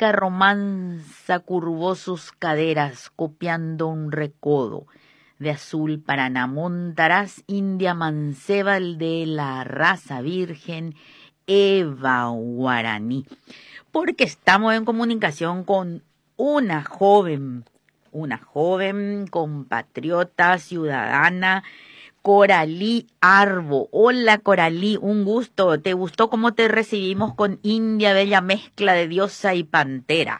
mística romanza curvó sus caderas, copiando un recodo. De azul Paraná, montarás India manceba, el de la raza virgen, Eva Guaraní. Porque estamos en comunicación con una joven compatriota, ciudadana, Coralí Arbo. Hola Coralí, un gusto. ¿Te gustó cómo te recibimos con India, bella mezcla de diosa y pantera?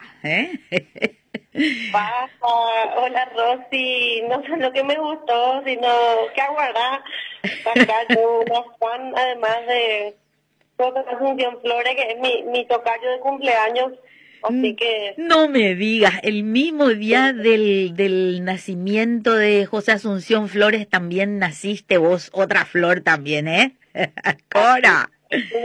Pasa, hola Rosy, no sé lo que me gustó, sino que aguardar acá yo una fan, además de toda Asunción Flores, que es mi tocayo de cumpleaños, así que No me digas, el mismo día del nacimiento de José Asunción Flores también naciste vos, otra flor también, ¿eh? así, Cora,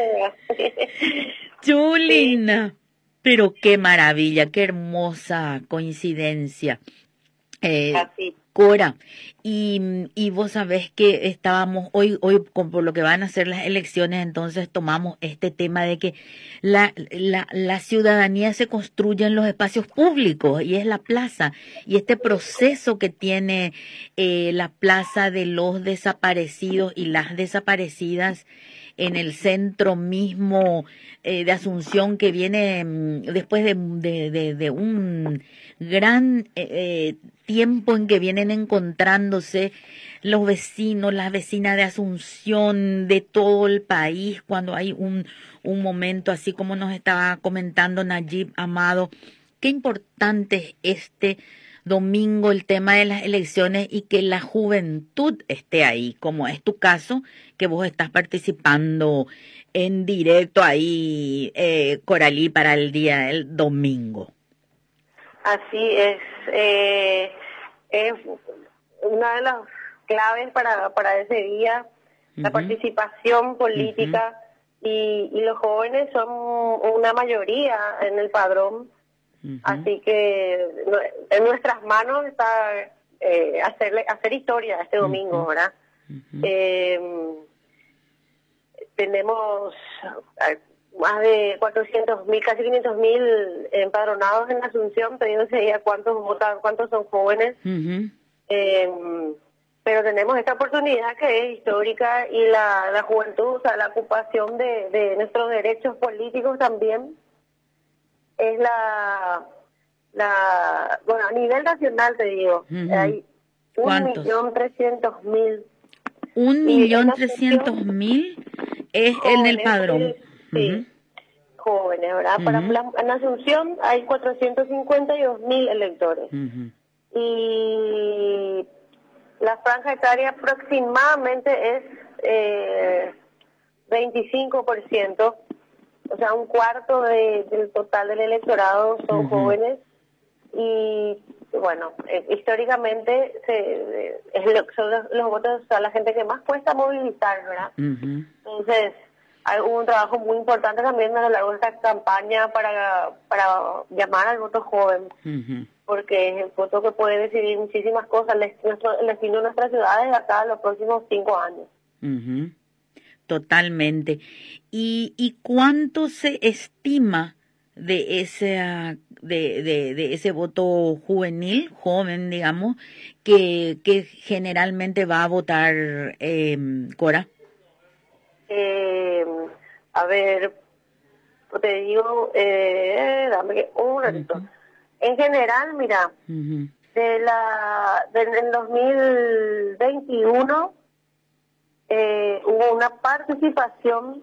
sí, chulina. Pero qué maravilla, qué hermosa coincidencia. así. Cora, y vos sabés que estábamos hoy por lo que van a ser las elecciones, entonces tomamos este tema de que la ciudadanía se construye en los espacios públicos y es la plaza, y este proceso que tiene la plaza de los desaparecidos y las desaparecidas en el centro mismo de Asunción, que viene después de un gran tiempo en que vienen encontrándose los vecinos, las vecinas de Asunción, de todo el país, cuando hay un momento así como nos estaba comentando Nayib Amado. Qué importante es este domingo el tema de las elecciones y que la juventud esté ahí, como es tu caso, que vos estás participando en directo ahí, Coralí, para el día del domingo. Así es una de las claves para ese día, la Ujú, participación ujú, política y los jóvenes son una mayoría en el padrón, ujú, así que en nuestras manos está hacer historia este domingo, ujú, ¿verdad? ujú, Eh, Tenemos más de 400.000, casi 500.000 empadronados en Asunción, pero yo no sé cuántos votan, cuántos son jóvenes. ujú. Eh, pero tenemos esta oportunidad que es histórica y la juventud, o sea, la ocupación de nuestros derechos políticos también es bueno, a nivel nacional te digo, Ujú. hay un ¿Cuántos? millón trescientos mil Un y en millón trescientos Asunción mil es en el jóvenes, padrón. Ujú, sí, jóvenes, ¿verdad? ujú, En Asunción hay 452.000 electores ujú, y la franja etaria aproximadamente es 25%, o sea, un cuarto del total del electorado son ujú, jóvenes y bueno, históricamente son los votos, o sea, la gente que más cuesta movilizar, ¿verdad? ujú, Entonces, hubo un trabajo muy importante también a lo largo de esta campaña para llamar al voto joven, ujú, porque es el voto que puede decidir muchísimas cosas, el destino de nuestras ciudades de acá a los próximos 5 años. ujú. Totalmente. ¿Y cuánto se estima de ese, de ese voto juvenil, joven, digamos, que generalmente va a votar Cora? Eh, a ver, te digo, dame un ratito. Ujú, En general, mira, ujú, del 2021 hubo una participación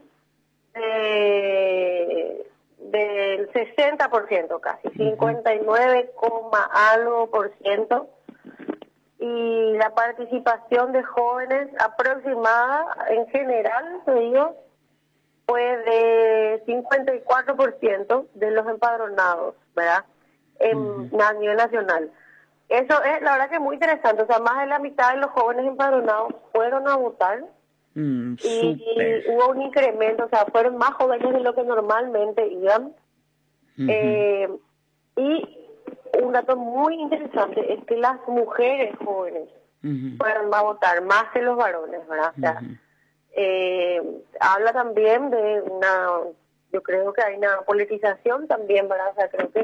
del 60% casi, ujú, 59, algo por ciento, y la participación de jóvenes aproximada en general, te digo, fue de 54% de los empadronados, ¿verdad? ujú. A nivel nacional. Eso es, la verdad que es muy interesante, o sea, más de la mitad de los jóvenes empadronados fueron a votar y Súper. hubo un incremento, o sea, fueron más jóvenes de lo que normalmente iban. Ujú, Eh, y un dato muy interesante es que las mujeres jóvenes ujú, fueron a votar más que los varones, ¿verdad? O sea, ujú. habla también de yo creo que hay una politización también, ¿verdad? O sea, creo que